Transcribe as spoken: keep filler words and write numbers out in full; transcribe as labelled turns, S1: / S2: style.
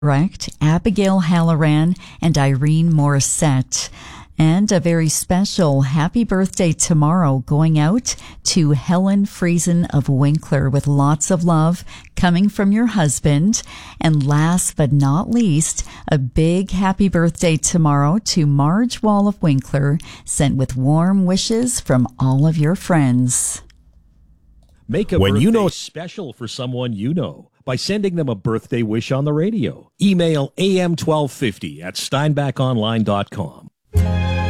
S1: Correct. Abigail Halloran and Irene Morissette. And a very special happy birthday tomorrow going out to Helen Friesen of Winkler with lots of love coming from your husband. And last but not least, a big happy birthday tomorrow to Marge Wall of Winkler, sent with warm wishes from all of your friends.
S2: Make a
S3: When
S2: birthday
S3: you know-
S2: special for someone you know by sending them a birthday wish on the radio. Email A M twelve fifty at steinbach online dot com.